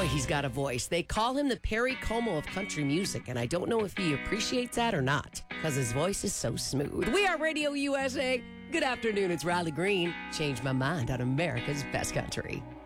Boy, he's got a voice. They call him the Perry Como of country music, and I don't know if he appreciates that or not, because his voice is so smooth. We are Radio USA. Good afternoon, it's Riley Green. Change my mind on America's best country.